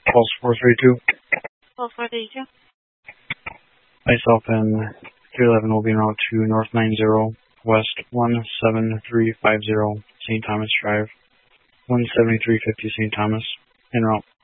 Pulse 432. Pulse 432. Myself and 311 will be en route to North 90 West 17350 St. Thomas Drive, 17350 St. Thomas, en route.